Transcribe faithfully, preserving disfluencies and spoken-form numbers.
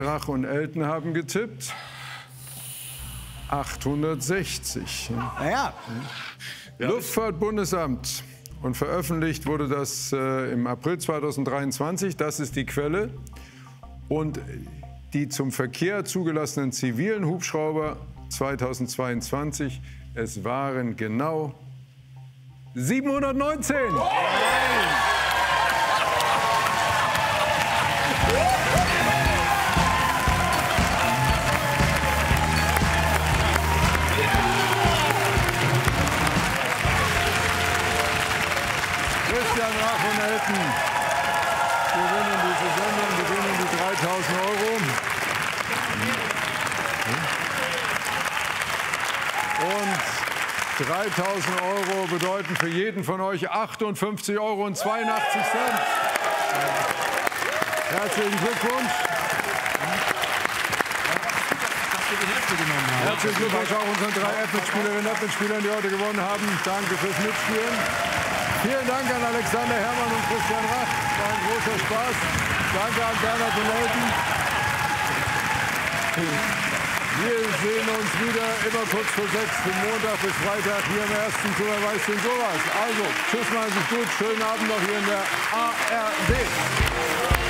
Rach und Elton haben getippt. achthundertsechzig. Naja. Ja. Luftfahrtbundesamt. Und veröffentlicht wurde das äh, im April zweitausenddreiundzwanzig. Das ist die Quelle. Und die zum Verkehr zugelassenen zivilen Hubschrauber zweitausendzweiundzwanzig, es waren genau siebenhundertneunzehn. Christian Rach und Elton gewinnen diese Sendung, gewinnen die dreitausend Euro. Und dreitausend Euro bedeuten für jeden von euch achtundfünfzig Euro und zweiundachtzig Cent. Herzlichen Glückwunsch. Herzlichen Glückwunsch auch unseren drei Apple-Spielerinnen und Apple-Spielern, die heute gewonnen haben. Danke fürs Mitspielen. Vielen Dank an Alexander Herrmann und Christian Rach. War ein großer Spaß. Danke an Bernhard und Elton. Wir sehen uns wieder immer kurz vor sechs, von Montag bis Freitag hier im ersten Tour. Wer weiß denn sowas? Also, tschüss, machen Sie es gut. Schönen Abend noch hier in der A R D.